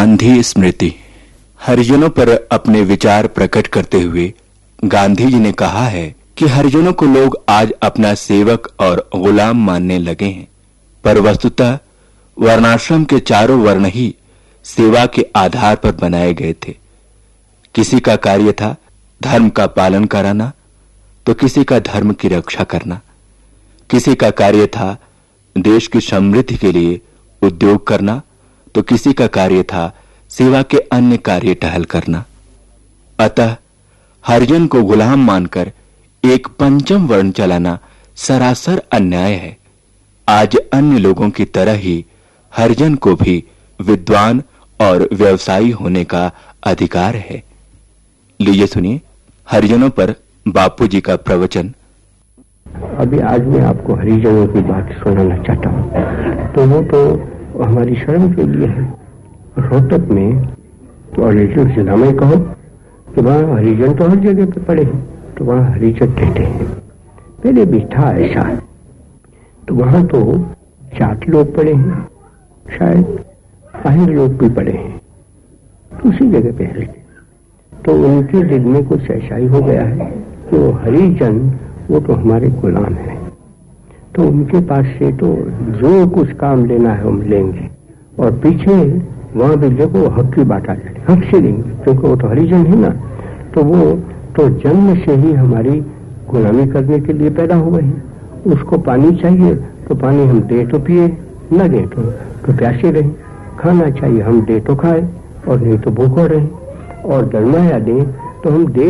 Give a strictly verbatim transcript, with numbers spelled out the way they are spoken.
गांधी स्मृति। हरिजनों पर अपने विचार प्रकट करते हुए गांधी जी ने कहा है कि हरिजनों को लोग आज अपना सेवक और गुलाम मानने लगे हैं, पर वस्तुतः वर्णाश्रम के चारों वर्ण ही सेवा के आधार पर बनाए गए थे। किसी का कार्य था धर्म का पालन कराना, तो किसी का धर्म की रक्षा करना। किसी का कार्य था देश की समृद्धि के लिए उद्योग करना, तो किसी का कार्य था सेवा के अन्य कार्य टहल करना। अतः हरिजन को गुलाम मानकर एक पंचम वर्ण चलाना सरासर अन्याय है। आज अन्य लोगों की तरह ही हरिजन को भी विद्वान और व्यवसायी होने का अधिकार है। लीजिए सुनिए हरिजनों पर बापू जी का प्रवचन। अभी आज मैं आपको हरिजनों की बात सुनाना चाहता हूँ। तो वो तो हमारी शर्म के लिए है। रोहतक में तो हरिजन जिला में कहो कि वहाँ हरिजन तो हर जगह पे पड़े हैं, तो वहाँ हरिजन कहते हैं। पहले भी था ऐसा, तो वहाँ तो जाट लोग पड़े हैं, शायद आहिर लोग भी पड़े हैं, तो उसी जगह पे हरिजन। तो उनके दिल में कुछ ऐसा ही हो गया है कि वो हरिजन वो तो हमारे गुलाम है, तो उनके पास से तो जो कुछ काम लेना है हम लेंगे, और पीछे वहां भी देखो हक की बात आ जाए, हक से लेंगे, क्योंकि वो तो हरिजन है ना। तो वो तो जन्म से ही हमारी गुलामी करने के लिए पैदा हुए हैं। उसको पानी चाहिए तो पानी हम दे तो पिए, न दे तो, तो प्यासे रहे। खाना चाहिए हम दे तो खाए, और नहीं तो भूखो रहे। और दरमाया दें तो हम दे